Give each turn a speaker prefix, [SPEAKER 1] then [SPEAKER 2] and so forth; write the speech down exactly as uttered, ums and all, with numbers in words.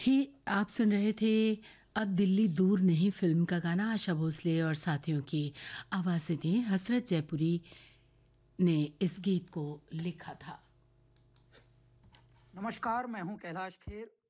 [SPEAKER 1] ही आप सुन रहे थे अब दिल्ली दूर नहीं फिल्म का गाना आशा भोसले और साथियों की आवाज़ें थी। हसरत जयपुरी ने इस गीत को लिखा था।
[SPEAKER 2] नमस्कार, मैं हूं कैलाश खेर